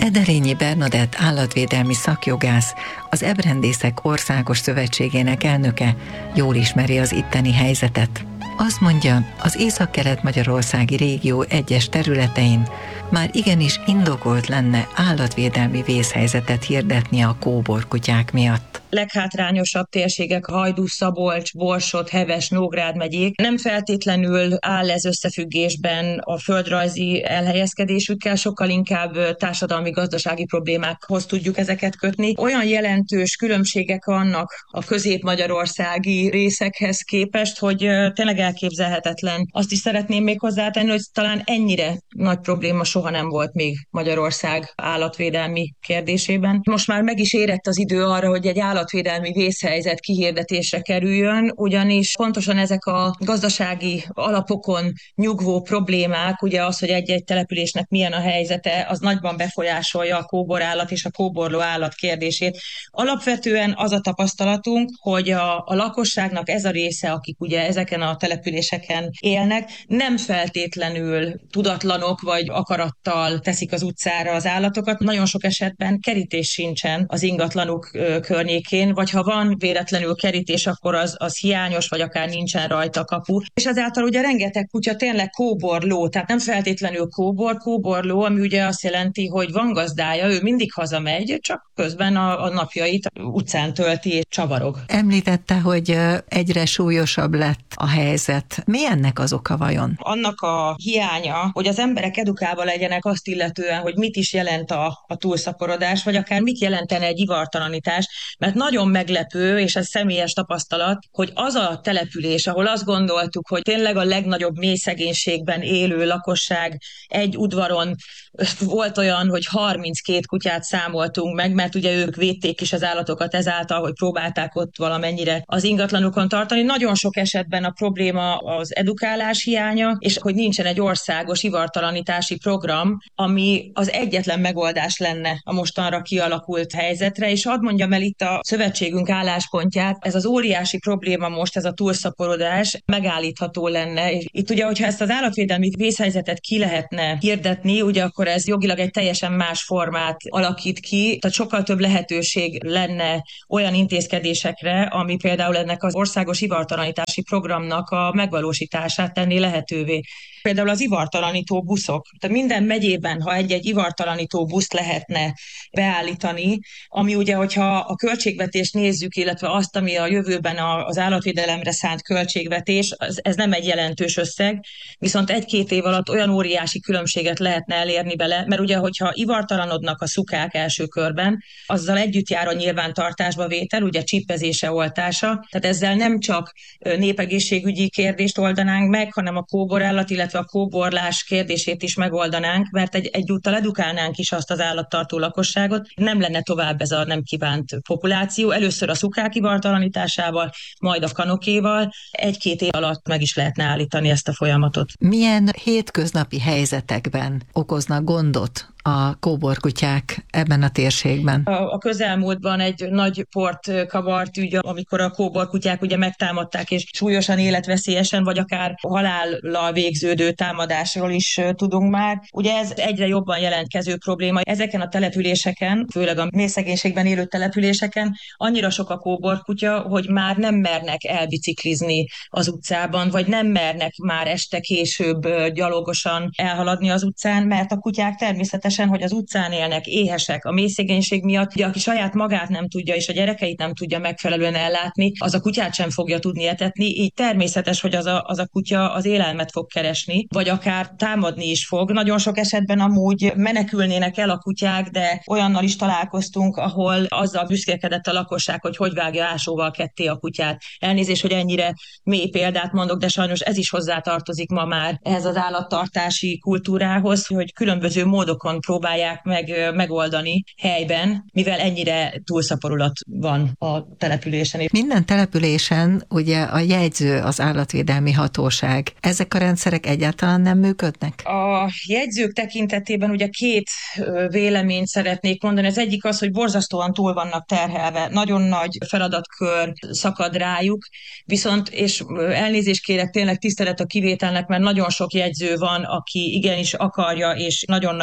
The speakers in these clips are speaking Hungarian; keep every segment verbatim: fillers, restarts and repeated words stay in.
Ederényi Bernadett állatvédelmi szakjogász, az Ebrendészek Országos Szövetségének elnöke jól ismeri az itteni helyzetet. Azt mondja, az észak-kelet-magyarországi régió egyes területein már igenis indokolt lenne állatvédelmi vészhelyzetet hirdetni a kóborkutyák miatt. Leghátrányosabb térségek Hajdú, Szabolcs, Borsod, Heves, Nógrád megyék. Nem feltétlenül áll ez összefüggésben a földrajzi elhelyezkedésükkel, sokkal inkább társadalmi-gazdasági problémákhoz tudjuk ezeket kötni. Olyan jelentős különbségek vannak a közép-magyarországi részekhez képest, hogy tényleg elképzelhetetlen. Azt is szeretném még hozzátenni, hogy talán ennyire nagy probléma soha nem volt még Magyarország állatvédelmi kérdésében. Most már meg is érett az idő arra, hogy egy állatvédelmi vészhelyzet kihirdetésre kerüljön, ugyanis pontosan ezek a gazdasági alapokon nyugvó problémák, ugye az, hogy egy-egy településnek milyen a helyzete, az nagyban befolyásolja a kóborállat és a kóborló állat kérdését. Alapvetően az a tapasztalatunk, hogy a, a lakosságnak ez a része, akik ugye ezeken a településeken élnek, nem feltétlenül tudatlanok vagy akarattal teszik az utcára az állatokat. Nagyon sok esetben kerítés sincsen az ingatlanuk környékén, vagy ha van véletlenül kerítés, akkor az, az hiányos, vagy akár nincsen rajta kapu. És ezáltal ugye rengeteg kutya tényleg kóborló, tehát nem feltétlenül kóbor, kóborló, ami ugye azt jelenti, hogy van gazdája, ő mindig hazamegy, csak közben a, a napjait utcán tölti és csavarog. Említette, hogy egyre súlyosabb lett a helyzet. Mi ennek az oka vajon? Annak a hiánya, hogy az emberek edukálva legyenek azt illetően, hogy mit is jelent a, a túlszaporodás, vagy akár mit jelentene egy ivartalanítás, mert nagyon meglepő, és ez személyes tapasztalat, hogy az a település, ahol azt gondoltuk, hogy tényleg a legnagyobb mélyszegénységben élő lakosság egy udvaron volt olyan, hogy harminckét kutyát számoltunk meg, mert ugye ők védték is az állatokat ezáltal, hogy próbálták ott valamennyire az ingatlanukon tartani. Nagyon sok esetben a probléma az edukálás hiánya, és hogy nincsen egy országos ivartalanítási program, ami az egyetlen megoldás lenne a mostanra kialakult helyzetre, és hadd mondjam el itt a szövetségünk álláspontját, ez az óriási probléma most, ez a túlszaporodás megállítható lenne. És itt ugye, hogyha ezt az állatvédelmi vészhelyzetet ki lehetne hirdetni, ugye akkor ez jogilag egy teljesen más formát alakít ki, tehát sokkal több lehetőség lenne olyan intézkedésekre, ami például ennek az országos ivartalanítási programnak a megvalósítását tenni lehetővé. Például az ivartalanító buszok. Tehát minden megyében, ha egy-egy ivartalanító buszt lehetne beállítani, ami ugye, hogyha a költségvetést nézzük, illetve azt, ami a jövőben az állatvédelemre szánt költségvetés, ez nem egy jelentős összeg, viszont egy-két év alatt olyan óriási különbséget lehetne elérni bele, mert ugye, hogyha ivartalanodnak a szukák első körben, azzal együtt jár a nyilvántartásba vétel, ugye csippezése, oltása, tehát ezzel nem csak népegészségügyi kérdést oldanánk meg, hanem a kóborállat, illetve a kóborlás kérdését is megoldanánk, mert egy, egyúttal edukálnánk is azt az állattartó lakosságot, nem lenne tovább ez a nem kívánt populáció. Először a szukák ivartalanításával, majd a kanokéval. Egy-két év alatt meg is lehetne állítani ezt a folyamatot. Milyen hétköznapi helyzetekben okoznak gondot a kóborkutyák ebben a térségben? A, a közelmúltban egy nagy port kavart ügy, amikor a kóborkutyák ugye megtámadták, és súlyosan életveszélyesen, vagy akár halállal végződő támadásról is tudunk már. Ugye ez egyre jobban jelentkező probléma. Ezeken a településeken, főleg a mélyszegénységben élő településeken annyira sok a kóborkutya, hogy már nem mernek elbiciklizni az utcában, vagy nem mernek már este később gyalogosan elhaladni az utcán, mert a kutyák természetesen, hogy az utcán élnek, éhesek, a mélyszegénység miatt, ugye, aki saját magát nem tudja, és a gyerekeit nem tudja megfelelően ellátni, az a kutyát sem fogja tudni etetni, így természetes, hogy az a, az a kutya az élelmet fog keresni, vagy akár támadni is fog. Nagyon sok esetben amúgy menekülnének el a kutyák, de olyannal is találkoztunk, ahol azzal büszkélkedett a lakosság, hogy hogy vágja ásóval ketté a kutyát. Elnézést, hogy ennyire mély példát mondok, de sajnos ez is hozzátartozik ma már ehhez az állattartási kultúrához, hogy különböző módokon próbálják meg megoldani helyben, mivel ennyire túlszaporulat van a településen. Minden településen ugye a jegyző az állatvédelmi hatóság. Ezek a rendszerek egyáltalán nem működnek? A jegyzők tekintetében ugye két véleményt szeretnék mondani. Az egyik az, hogy borzasztóan túl vannak terhelve. Nagyon nagy feladatkör szakad rájuk, viszont, és elnézést kérek, tényleg tisztelet a kivételnek, mert nagyon sok jegyző van, aki igenis akarja, és nagyon nagy változást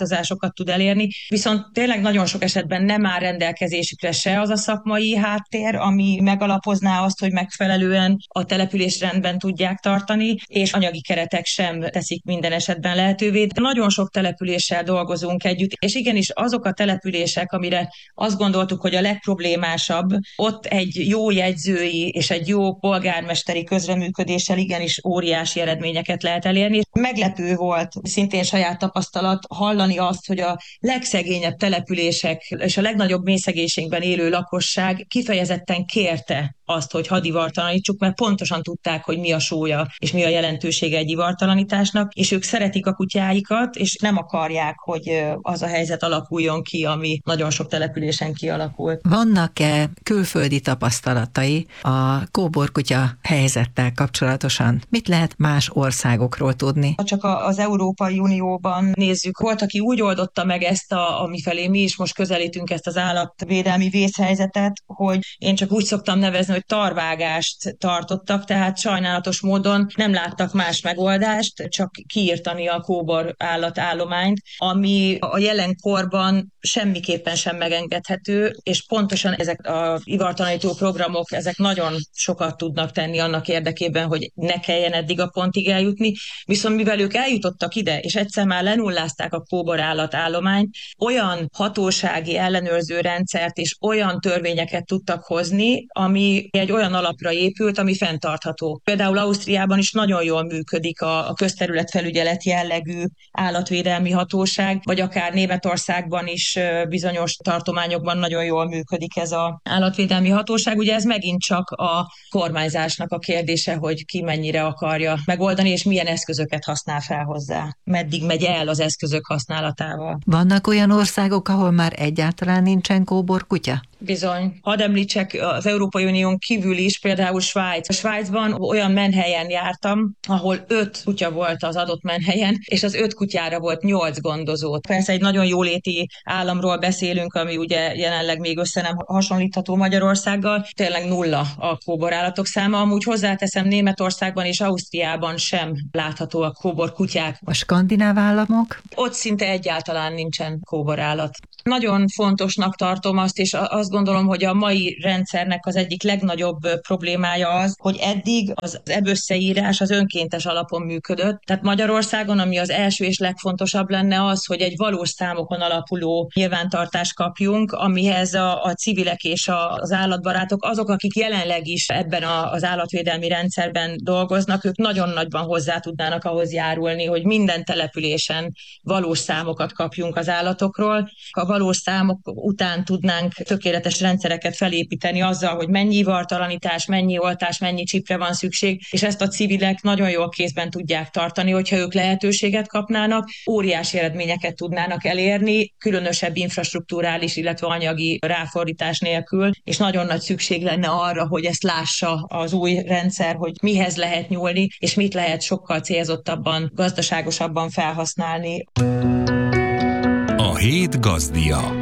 változásokat tud elérni, viszont tényleg nagyon sok esetben nem áll rendelkezésükre se az a szakmai háttér, ami megalapozná azt, hogy megfelelően a település rendben tudják tartani, és anyagi keretek sem teszik minden esetben lehetővé. De nagyon sok településsel dolgozunk együtt, és igenis azok a települések, amire azt gondoltuk, hogy a legproblémásabb, ott egy jó jegyzői és egy jó polgármesteri közreműködéssel igenis óriási eredményeket lehet elérni. Meglepő volt szintén saját tapasztalat hallani azt, hogy a legszegényebb települések és a legnagyobb mélyszegénységben élő lakosság kifejezetten kérte azt, hogy hadd ivartalanítsuk, mert pontosan tudták, hogy mi a súlya és mi a jelentősége egy ivartalanításnak, és ők szeretik a kutyáikat, és nem akarják, hogy az a helyzet alakuljon ki, ami nagyon sok településen kialakult. Vannak-e külföldi tapasztalatai a kóborkutya helyzettel kapcsolatosan? Mit lehet más országokról tudni? Ha csak az Európai Unióban nézzük, volt, aki úgy oldotta meg ezt, a, amifelé mi is most közelítünk ezt az állatvédelmi vészhelyzetet, hogy én csak úgy szoktam nevezni, hogy tarvágást tartottak, tehát sajnálatos módon nem láttak más megoldást, csak kiírtani a kóbor állatállományt, ami a jelenkorban semmiképpen sem megengedhető, és pontosan ezek az ivartalanító programok, ezek nagyon sokat tudnak tenni annak érdekében, hogy ne kelljen eddig a pontig eljutni, viszont mivel ők eljutottak ide, és egyszer már lenullázták a kóbor állatállományt, olyan hatósági ellenőrző rendszert és olyan törvényeket tudtak hozni, ami egy olyan alapra épült, ami fenntartható. Például Ausztriában is nagyon jól működik a, a közterületfelügyelet jellegű állatvédelmi hatóság, vagy akár Németországban is bizonyos tartományokban nagyon jól működik ez az állatvédelmi hatóság. Ugye ez megint csak a kormányzásnak a kérdése, hogy ki mennyire akarja megoldani, és milyen eszközöket használ fel hozzá. Meddig megy el az eszközök használatával. Vannak olyan országok, ahol már egyáltalán nincsen kóborkutya? Bizony. Hadd említsek az Európai Unión kívül is, például Svájc. A Svájcban olyan menhelyen jártam, ahol öt kutya volt az adott menhelyen, és az öt kutyára volt nyolc gondozó. Persze egy nagyon jóléti államról beszélünk, ami ugye jelenleg még össze nem hasonlítható Magyarországgal. Tényleg nulla a kóborállatok száma. Amúgy hozzáteszem, Németországban és Ausztriában sem látható a kóbor kutyák. A skandináv államok? Ott szinte egyáltalán nincsen kóborállat. Nagyon fontosnak tartom azt, és azt gondolom, hogy a mai rendszernek az egyik legnagyobb problémája az, hogy eddig az ebösszeírás az önkéntes alapon működött. Tehát Magyarországon, ami az első és legfontosabb lenne az, hogy egy valós számokon alapuló nyilvántartást kapjunk, amihez a, a civilek és a, az állatbarátok, azok, akik jelenleg is ebben a, az állatvédelmi rendszerben dolgoznak, ők nagyon nagyban hozzá tudnának ahhoz járulni, hogy minden településen valós számokat kapjunk az állatokról. A valós számok után tudnánk tökéletes rendszereket felépíteni azzal, hogy mennyi ivartalanítás, mennyi oltás, mennyi csipre van szükség, és ezt a civilek nagyon jól kézben tudják tartani, hogyha ők lehetőséget kapnának, óriási eredményeket tudnának elérni, különösebb infrastrukturális, illetve anyagi ráfordítás nélkül, és nagyon nagy szükség lenne arra, hogy ezt lássa az új rendszer, hogy mihez lehet nyúlni, és mit lehet sokkal célzottabban, gazdaságosabban felhasználni. A hét gazdia.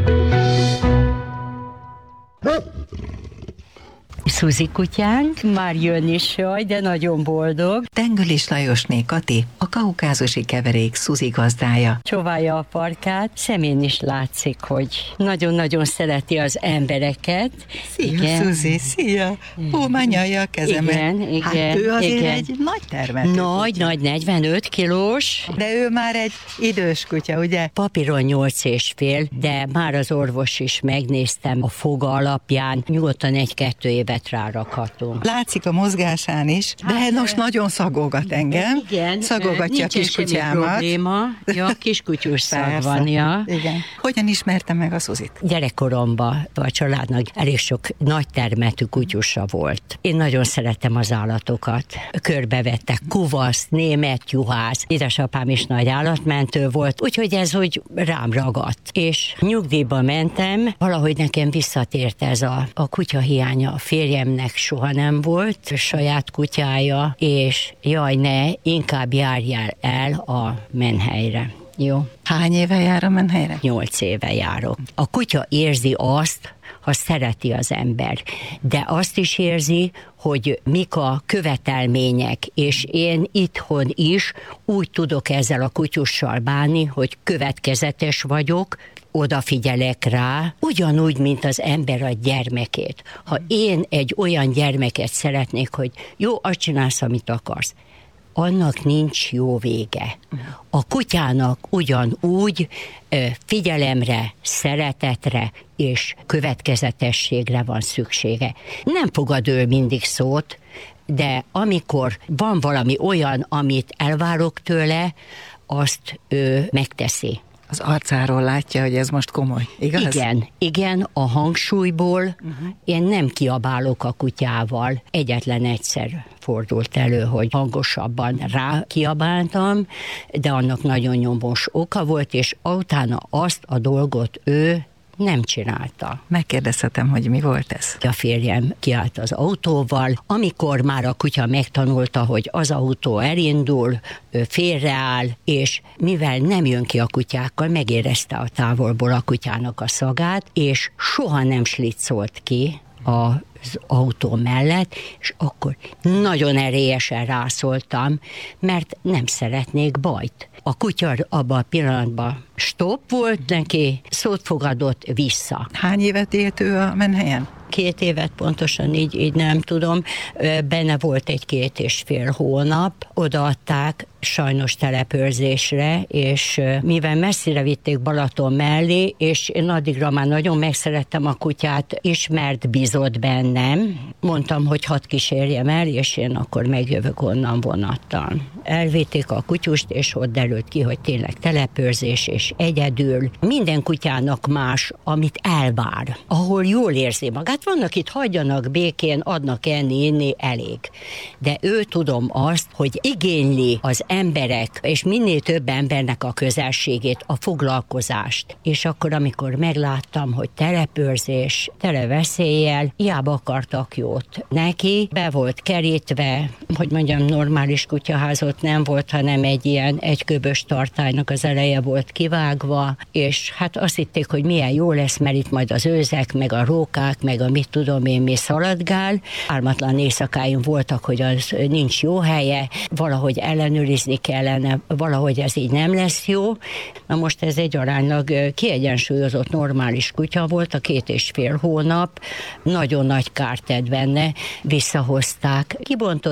Szuzi kutyánk már jön is, jaj, de nagyon boldog. Tengölis Lajosné Kati, a kaukázusi keverék Szuzi gazdája. Csóválja a farkát, szemén is látszik, hogy nagyon-nagyon szereti az embereket. Szia, igen. Szuzi, szia! Ó, már nyalja a kezemet. Igen, igen. Hát ő azért igen. egy nagy termető Nagy, kutya. nagy, negyvenöt kilós. De ő már egy idős kutya, ugye? Papíron nyolc és fél, de már az orvos is megnéztem a foga alapján, nyugodtan egy-kettő évet rárakhatunk. Látszik a mozgásán is, de hát, most nagyon szagolgat engem. Igen, Szagogatja a kiskutyámat. Probléma. Ja, kiskutyus szag van, ja. Igen. Hogyan ismerte meg a Szuzit? Gyerekkoromban a családnak elég sok nagy termetű kutyusa volt. Én nagyon szerettem az állatokat. Körbevettek kuvasz, német juhász. Édesapám is nagy állatmentő volt, úgyhogy ez úgy rám ragadt. És nyugdíjba mentem, valahogy nekem visszatért ez a, a kutya hiánya. A férjemnek soha nem volt saját kutyája, és jaj ne, inkább járjál el a menhelyre. Jó. Hány éve jár a menhelyre? Nyolc éve járok. A kutya érzi azt, ha szereti az ember, de azt is érzi, hogy mik a követelmények, és én itthon is úgy tudok ezzel a kutyussal bánni, hogy következetes vagyok, odafigyelek rá, ugyanúgy, mint az ember a gyermekét. Ha én egy olyan gyermeket szeretnék, hogy jó, azt csinálsz, amit akarsz, annak nincs jó vége. A kutyának ugyanúgy figyelemre, szeretetre és következetességre van szüksége. Nem fogad ő mindig szót, de amikor van valami olyan, amit elvárok tőle, azt ő megteszi. Az arcáról látja, hogy ez most komoly, igaz? Igen, igen, a hangsúlyból uh-huh. én nem kiabálok a kutyával. Egyetlen egyszer fordult elő, hogy hangosabban rá kiabáltam, de annak nagyon nyomos oka volt, és utána azt a dolgot ő nem csinálta. Megkérdezhetem, hogy mi volt ez? A férjem kiállt az autóval, amikor már a kutya megtanulta, hogy az autó elindul, ő félreáll, és mivel nem jön ki a kutyákkal, megérezte a távolból a kutyának a szagát, és soha nem sliccolt ki az autó mellett, és akkor nagyon erélyesen rászóltam, mert nem szeretnék bajt. A kutya abban a pillanatban stop volt neki, szót fogadott vissza. Hány évet élt ő a menhelyen? Két évet pontosan, így, így nem tudom. Benne volt egy két és fél hónap, odaadták sajnos telepőrzésre, és mivel messzire vitték Balaton mellé, és én addigra már nagyon megszerettem a kutyát, ismert, bízott bennem. Mondtam, hogy hadd kísérjem el, és én akkor megjövök onnan vonattal. Elvitték a kutyust, és ott derült ki, hogy tényleg telepőrzés, és egyedül. Minden kutyának más, amit elvár, ahol jól érzi magát. Vannak itt, hagyjanak békén, adnak enni, inni, elég. De ő tudom azt, hogy igényli az emberek, és minél több embernek a közelségét, a foglalkozást. És akkor, amikor megláttam, hogy telepőrzés, tele veszéllyel, hiába akartak jót neki, be volt kerítve, hogy mondjam, normális kutyaházot nem volt, hanem egy ilyen egyköbös tartálynak az eleje volt kivágva, és hát azt hitték, hogy milyen jó lesz, mert itt majd az őzek, meg a rókák, meg a mit tudom én, mi szaladgál. Álmatlan éjszakáim voltak, hogy az nincs jó helye, valahogy ellenőrizni kellene, valahogy ez így nem lesz jó. Na most ez egy aránylag kiegyensúlyozott, normális kutya volt, a két és fél hónap, nagyon nagy kárt tett benne, visszahozták, kibontott